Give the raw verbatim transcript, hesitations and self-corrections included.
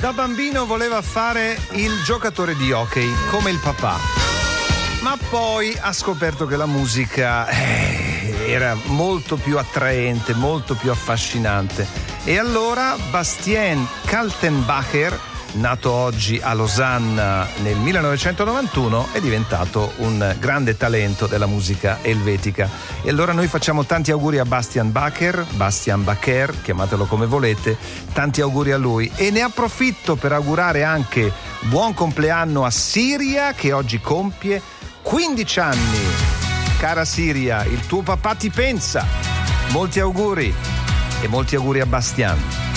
Da bambino voleva fare il giocatore di hockey, come il papà. Ma poi ha scoperto che la musica eh, era molto più attraente, molto più affascinante. E allora Bastien Kaltenbacher, nato oggi a Losanna nel millenovecentonovantuno, è diventato un grande talento della musica elvetica. E allora noi facciamo tanti auguri a Bastian Bacher, Bastian Bacher, chiamatelo come volete, tanti auguri a lui. E ne approfitto per augurare anche buon compleanno a Siria, che oggi compie quindici anni. Cara Siria, il tuo papà ti pensa. Molti auguri e molti auguri a Bastian.